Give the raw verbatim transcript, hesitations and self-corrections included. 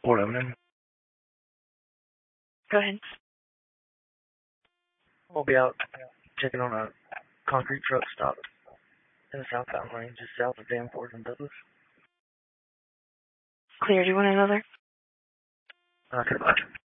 Port Eminent. Go ahead. We'll be out checking on a concrete truck stop in the southbound lane, just south of Danforth and Douglas. Clear. Do you want another? Uh, goodbye.